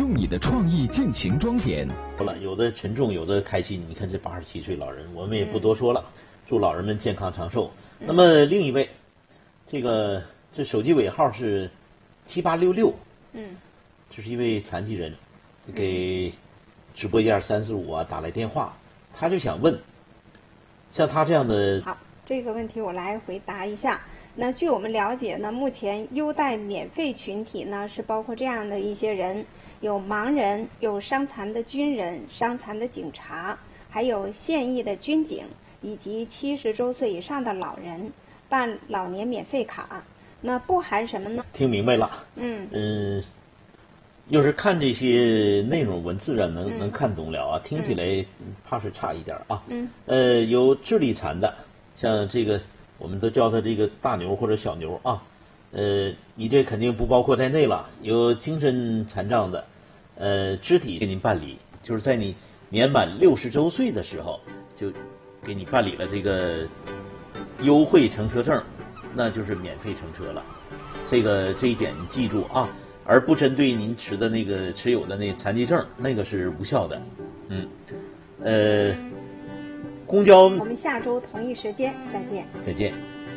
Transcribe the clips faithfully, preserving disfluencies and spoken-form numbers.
用你的创意尽情装点。 好了，有的沉重，有的开心。你看这八十七岁老人，我们也不多说了，祝老人们健康长寿。那么另一位，这个这手机尾号是七八六六，嗯，这是一位残疾人，给直播间三四五啊打来电话，他就想问，像他这样的， 好，这个问题我来回答一下。那据我们了解呢，目前优待免费群体呢是包括这样的一些人，有盲人，有伤残的军人、伤残的警察，还有现役的军警，以及七十周岁以上的老人，办老年免费卡。那不含什么呢？ 听明白了。嗯嗯，要是看这些内容文字啊，能、嗯、能看懂了啊，听起来怕是差一点啊。嗯。呃，有智力残的，像这个。我们都叫他这个大牛或者小牛啊，呃，你这肯定不包括在内了。有精神残障的，呃，肢体给您办理，就是在你年满六十周岁的时候，就给你办理了这个优惠乘车证，那就是免费乘车了。这个这一点你记住啊，而不针对您持的那个持有的那残疾证，那个是无效的。嗯，呃。公交， 我们下周同一时间再见。 再见。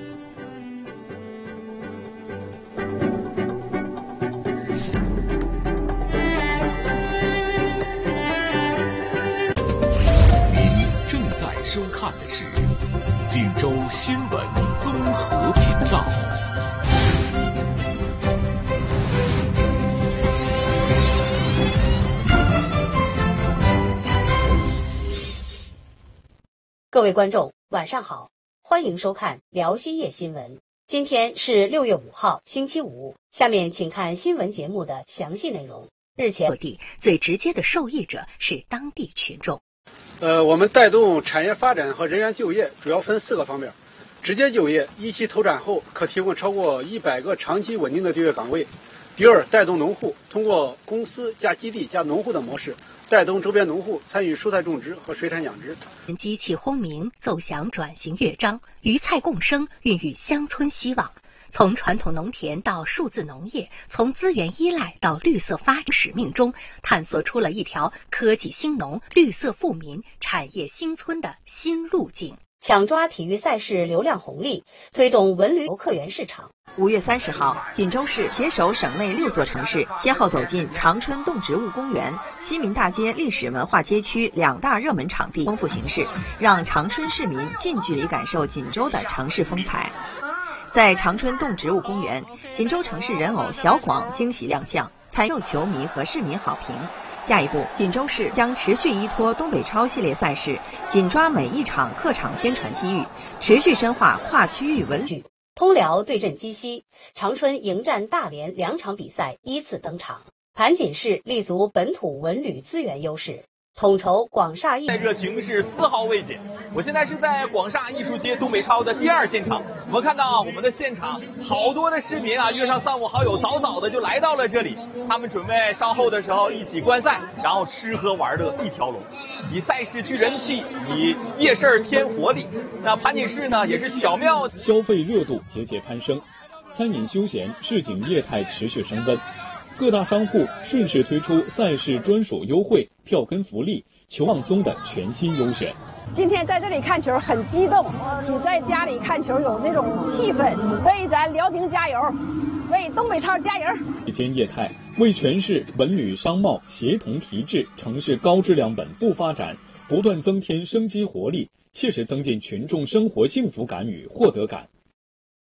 您正在收看的是锦州新闻综合频道。 各位观众，晚上好，欢迎收看辽西夜新闻。今天是六月五号，星期五。下面请看新闻节目的详细内容。日前，各地最直接的受益者是当地群众。 呃，我们带动产业发展和人员就业，主要分四个方面。直接就业，一期投产后可提供超过一百个长期稳定的就业岗位。第二，带动农户，通过公司加基地加农户的模式，带动周边农户参与蔬菜种植和水产养殖。 机器轰鸣，奏响转型乐章，鱼菜共生，孕育乡村希望。从传统农田到数字农业，从资源依赖到绿色发展使命中，探索出了一条科技兴农、绿色富民、产业兴村的新路径。抢抓体育赛事流量红利，推动文旅游客源市场。 五月三十号，锦州市携手省内六座城市，先后走进长春动植物公园、西民大街历史文化街区两大热门场地，丰富形式，让长春市民近距离感受锦州的城市风采。在长春动植物公园，锦州城市人偶小广惊喜亮相，参受球迷和市民好评。下一步，锦州市将持续依托东北超系列赛事，紧抓每一场客场宣传机遇，持续深化跨区域文旅。 通辽对阵鸡西，长春迎战大连两场比赛依次登场。盘锦市立足本土文旅资源优势，统筹广厦艺， 热情是丝毫未减。我现在是在广厦艺术街东北超的第二现场，我们看到我们的现场好多的市民啊，约上三五好友，早早的就来到了这里，他们准备稍后的时候一起观赛，然后吃喝玩乐一条龙，以赛事聚人气，以夜市添活力。那盘锦市呢，也是小庙消费热度节节攀升，餐饮休闲市井业态持续升温。各大商户顺势推出赛事专属优惠、票根福利、球放松的全新优选。 今天在这里看球很激动，比在家里看球有那种气氛。为咱辽宁加油，为东北超加油！ 一间业态为全市文旅商贸协同提质，城市高质量稳步发展，不断增添生机活力，切实增进群众生活幸福感与获得感。